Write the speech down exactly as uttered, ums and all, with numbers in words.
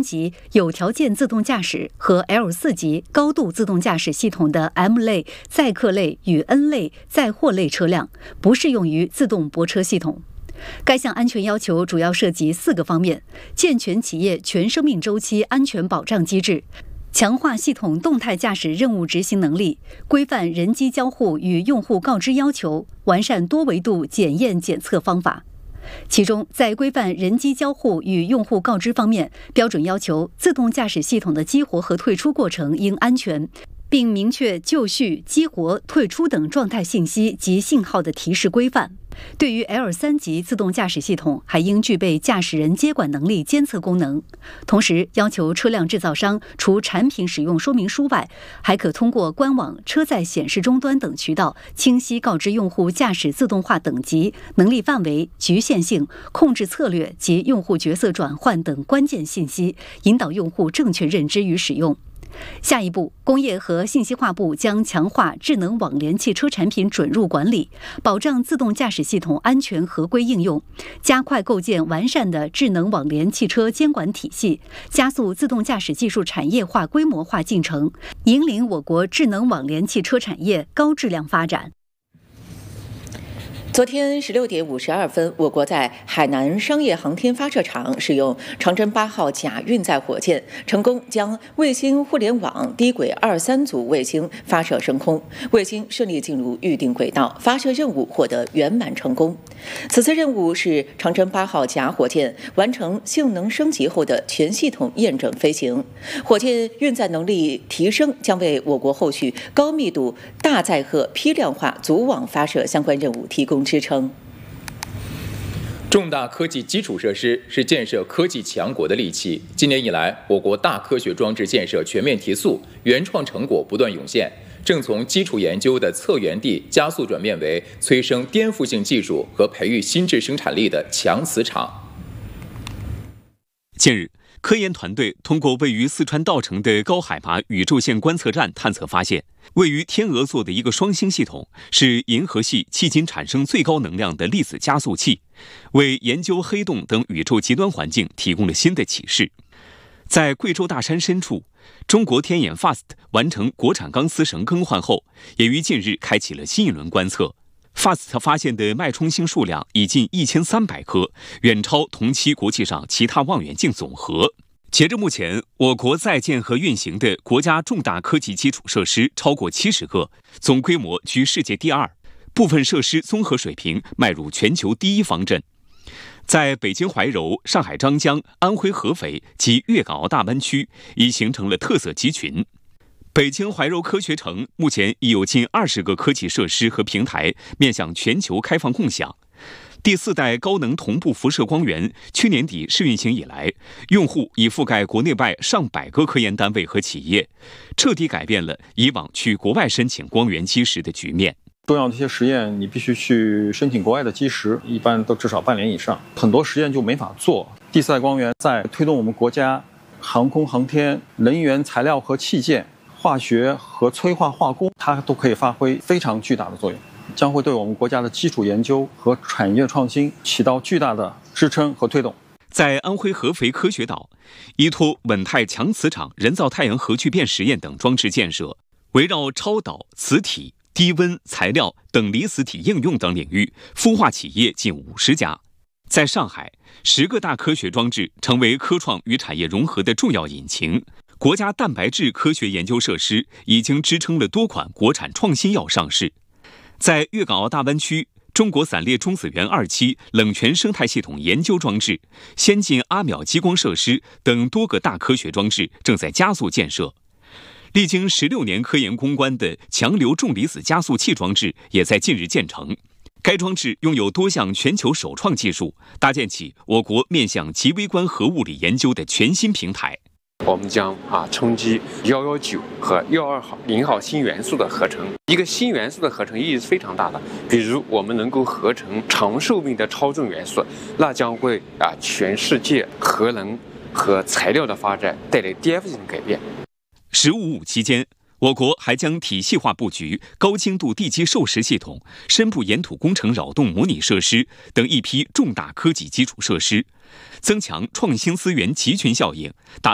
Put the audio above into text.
级有条件自动驾驶和 L 四级高度自动驾驶系统的 M 类载客类与 N 类载货类车辆，不适用于自动泊车系统。该项安全要求主要涉及四个方面：健全企业全生命周期安全保障机制，强化系统动态驾驶任务执行能力，规范人机交互与用户告知要求，完善多维度检验检测方法。其中，在规范人机交互与用户告知方面，标准要求自动驾驶系统的激活和退出过程应安全，并明确就绪、激活、退出等状态信息及信号的提示规范。对于 L 三级自动驾驶系统，还应具备驾驶人接管能力监测功能。同时，要求车辆制造商除产品使用说明书外，还可通过官网、车载显示终端等渠道，清晰告知用户驾驶自动化等级、能力范围、局限性、控制策略及用户角色转换等关键信息，引导用户正确认知与使用。下一步，工业和信息化部将强化智能网联汽车产品准入管理，保障自动驾驶系统安全合规应用，加快构建完善的智能网联汽车监管体系，加速自动驾驶技术产业化规模化进程，引领我国智能网联汽车产业高质量发展。 昨天十六点五十二分，我国在海南商业航天发射场使用长征八号甲运载火箭，成功将卫星互联网低轨二三组卫星发射升空，卫星顺利进入预定轨道，发射任务获得圆满成功。此次任务是长征八号甲火箭完成性能升级后的全系统验证飞行，火箭运载能力提升将为我国后续高密度大载荷批量化组网发射相关任务提供支撑。 重大科技基础设施是建设科技强国的利器。今年以来，我国大科学装置建设全面提速，原创成果不断涌现，正从基础研究的策源地加速转变为催生颠覆性技术和培育新质生产力的强磁场。 近日，科研团队通过位于四川稻城的高海拔宇宙线观测站探测发现，位于天鹅座的一个双星系统是银河系迄今产生最高能量的粒子加速器，为研究黑洞等宇宙极端环境提供了新的启示。在贵州大山深处，中国天眼 F A S T 完成国产钢丝绳更换后，也于近日开启了新一轮观测。F A S T 发现的脉冲星数量已近一千三百颗，远超同期国际上其他望远镜总和。截至目前，我国在建和运行的国家重大科技基础设施超过七十个，总规模居世界第二，部分设施综合水平迈入全球第一方阵。在北京怀柔、上海张江、安徽合肥及粤港澳大湾区已形成了特色集群。北京怀柔科学城目前已有近二十个科技设施和平台面向全球开放共享。第四代高能同步辐射光源去年底试运行以来，用户已覆盖国内外上百个科研单位和企业，彻底改变了以往去国外申请光源基石的局面。 重要的一些实验，你必须去申请国外的基石，一般都至少半年以上，很多实验就没法做。第四代光源在推动我们国家航空航天、能源材料和器件、化学和催化化工，它都可以发挥非常巨大的作用，将会对我们国家的基础研究和产业创新起到巨大的支撑和推动。 在安徽合肥科学岛，依托稳态强磁场人造太阳核聚变实验等装置建设，围绕超导、磁体、低温材料等离子体应用等领域，孵化企业近五十家。在上海，十个大科学装置成为科创与产业融合的重要引擎。国家蛋白质科学研究设施已经支撑了多款国产创新药上市。在粤港澳大湾区，中国散裂中子源二期冷泉生态系统研究装置、先进阿秒激光设施等多个大科学装置正在加速建设。历经十六年科研攻关的强流重离子加速器装置也在近日建成。该装置拥有多项全球首创技术，搭建起我国面向极微观核物理研究的全新平台。 我们将啊冲击一一九和一二号零号新元素的合成。一个新元素的合成意义是非常大的，比如我们能够合成长寿命的超重元素，那将会啊全世界核能和材料的发展带来颠覆性的改变。 十五五期间，我国还将体系化布局高精度地基授时系统、深部岩土工程扰动模拟设施等一批重大科技基础设施，增强创新资源集群效应，打